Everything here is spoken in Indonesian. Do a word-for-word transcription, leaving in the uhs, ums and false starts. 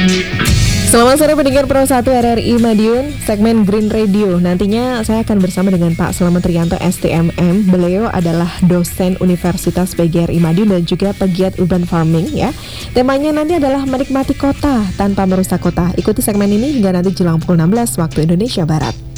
Selamat sore pendengar Pro satu R R I Madiun, segmen Green Radio. Nantinya saya akan bersama dengan Pak Selamat Rianto S T M M. Beliau adalah dosen Universitas P G R I Madiun dan juga pegiat urban farming ya. Temanya nanti adalah menikmati kota tanpa merusak kota. Ikuti segmen ini hingga nanti jelang pukul enam belas waktu Indonesia Barat.